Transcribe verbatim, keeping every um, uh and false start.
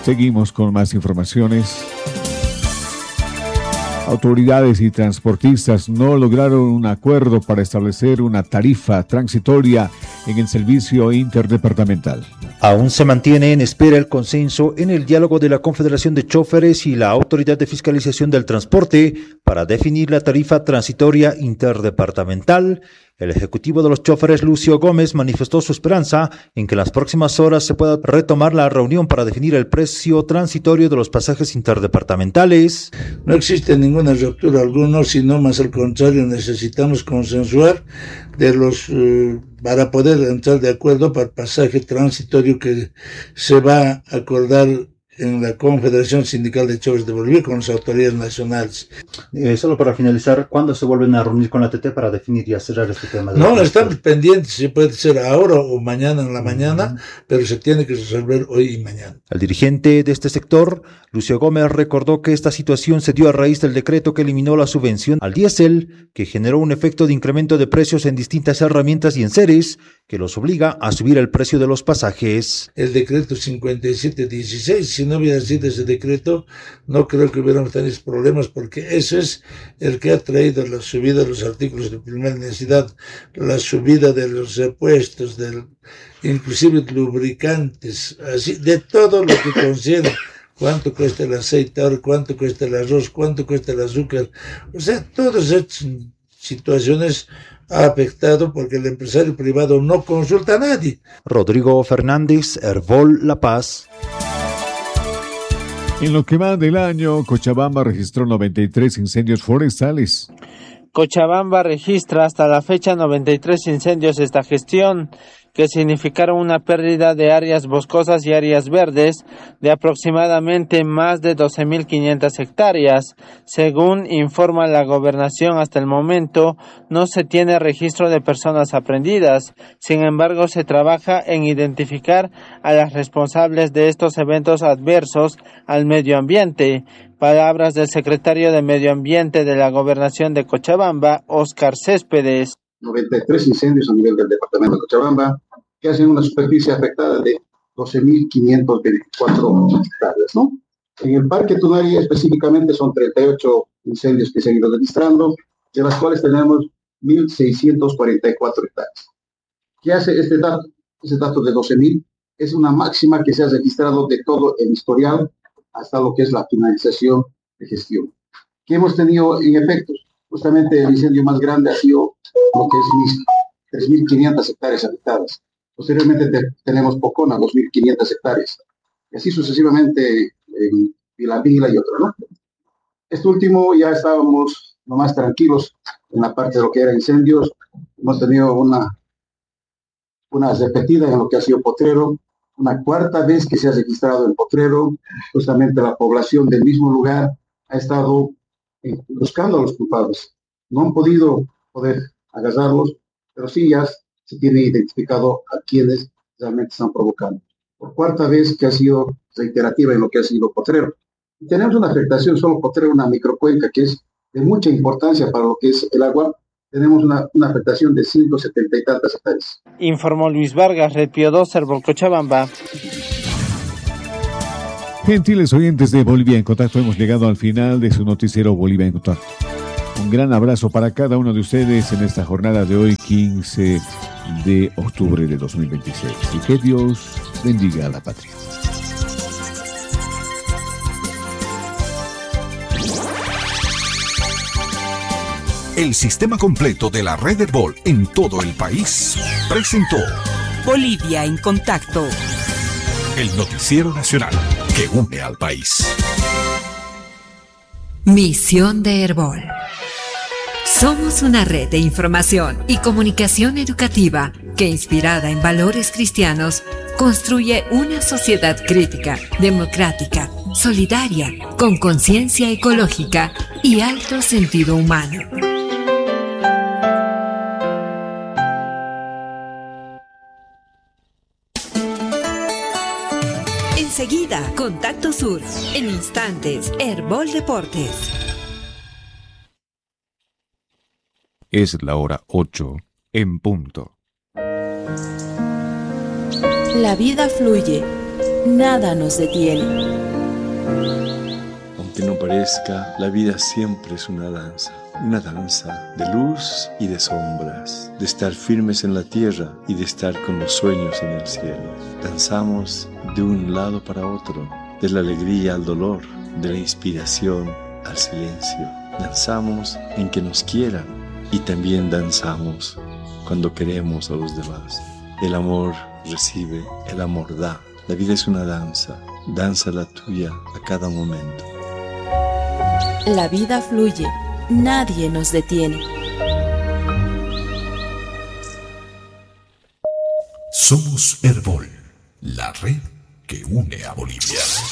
Seguimos con más informaciones. Autoridades y transportistas no lograron un acuerdo para establecer una tarifa transitoria en el servicio interdepartamental. Aún se mantiene en espera el consenso en el diálogo de la Confederación de Chóferes y la Autoridad de Fiscalización del Transporte para definir la tarifa transitoria interdepartamental. El ejecutivo de los chóferes, Lucio Gómez, manifestó su esperanza en que en las próximas horas se pueda retomar la reunión para definir el precio transitorio de los pasajes interdepartamentales. No existe ninguna ruptura alguna, sino más al contrario, necesitamos consensuar de los eh, para poder entrar de acuerdo para el pasaje transitorio que se va a acordar en la Confederación Sindical de Choferes de Bolivia con las autoridades nacionales. Eh, solo para finalizar, ¿cuándo se vuelven a reunir con la T T para definir y cerrar este tema? No, estamos pendientes, si puede ser ahora o mañana en la mañana, uh-huh. pero se tiene que resolver hoy y mañana. El dirigente de este sector, Lucio Gómez, recordó que esta situación se dio a raíz del decreto que eliminó la subvención al diésel, que generó un efecto de incremento de precios en distintas herramientas y enseres, que los obliga a subir el precio de los pasajes. El decreto cincuenta y siete dieciséis, si no hubiera sido ese decreto, no creo que hubiéramos tenido problemas, porque ese es el que ha traído la subida de los artículos de primera necesidad, la subida de los repuestos, del, inclusive lubricantes, así, de todo lo que considera. Cuánto cuesta el aceite ahora, cuánto cuesta el arroz, cuánto cuesta el azúcar. O sea, todas estas situaciones ha afectado porque el empresario privado no consulta a nadie. Rodrigo Fernández, Herbol, La Paz. En lo que va del año, Cochabamba registró noventa y tres incendios forestales. Cochabamba registra hasta la fecha noventa y tres incendios esta gestión, que significaron una pérdida de áreas boscosas y áreas verdes de aproximadamente más de doce mil quinientas hectáreas. Según informa la gobernación, hasta el momento no se tiene registro de personas aprehendidas. Sin embargo, se trabaja en identificar a las responsables de estos eventos adversos al medio ambiente. Palabras del secretario de Medio Ambiente de la Gobernación de Cochabamba, Óscar Céspedes. noventa y tres incendios a nivel del departamento de Cochabamba, que hacen una superficie afectada de doce mil quinientas veinticuatro hectáreas, ¿no? En el Parque Tunari específicamente son treinta y ocho incendios que se han ido registrando, de las cuales tenemos mil seiscientos cuarenta y cuatro hectáreas. ¿Qué hace este dato? Este dato de doce mil es una máxima que se ha registrado de todo el historial hasta lo que es la finalización de gestión. ¿Qué hemos tenido en efectos? Justamente el incendio más grande ha sido lo que es tres mil quinientas hectáreas afectadas. Posteriormente te, tenemos Pocona, dos mil quinientas hectáreas. Y así sucesivamente en Villavila y otro, ¿no? Este último ya estábamos nomás tranquilos en la parte de lo que era incendios. Hemos tenido una, una repetida en lo que ha sido Potrero, una cuarta vez que se ha registrado en Potrero. Justamente la población del mismo lugar ha estado eh, buscando a los culpables. No han podido poder agarrarlos, pero sí ya se tiene identificado a quienes realmente están provocando. Por cuarta vez que ha sido reiterativa en lo que ha sido Potrero. Y tenemos una afectación, solo Potrero, una microcuenca que es de mucha importancia para lo que es el agua. Tenemos una, una afectación de ciento setenta y tantas hectáreas. Informó Luis Vargas, Red Pío dos, Herbol, Cochabamba. Gentiles oyentes de Bolivia en Contacto, hemos llegado al final de su noticiero Bolivia en Contacto. Un gran abrazo para cada uno de ustedes en esta jornada de hoy, quince de octubre de dos mil veintiséis. Y que Dios bendiga a la patria. El sistema completo de la red Herbol en todo el país presentó Bolivia en Contacto, el noticiero nacional que une al país. Misión de Herbol. Somos una red de información y comunicación educativa que, inspirada en valores cristianos, construye una sociedad crítica, democrática, solidaria, con conciencia ecológica y alto sentido humano. Enseguida, Contacto Sur. En instantes, Herbol Deportes. Es la hora ocho en punto. La vida fluye, nada nos detiene. Aunque no parezca, la vida siempre es una danza. Una danza de luz y de sombras, de estar firmes en la tierra y de estar con los sueños en el cielo. Danzamos de un lado para otro, de la alegría al dolor, de la inspiración al silencio. Danzamos en que nos quieran y también danzamos cuando queremos a los demás. El amor recibe, el amor da. La vida es una danza, danza la tuya a cada momento. La vida fluye. Nadie nos detiene. Somos Herbol, la red que une a Bolivia.